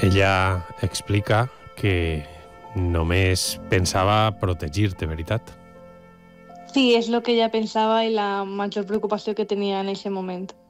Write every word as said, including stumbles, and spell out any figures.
Ella explica que només pensava protegir-te, veritat? Sí, és el que ella pensava i la major preocupació que tenia en aquest moment.